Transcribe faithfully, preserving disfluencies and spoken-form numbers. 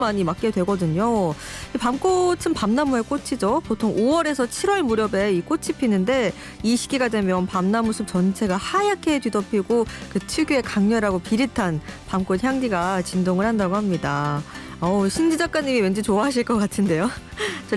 많이 맞게 되거든요. 이 밤꽃은 밤나무의 꽃이죠. 보통 오월에서 칠월 무렵에 이 꽃이 피는데 이 시기가 되면 밤나무 숲 전체가 하얗게 뒤덮이고 그 특유의 강렬하고 비릿한 밤꽃 향기가 진동을 한다고 합니다. 어우, 신지 작가님이 왠지 좋아하실 것 같은데요.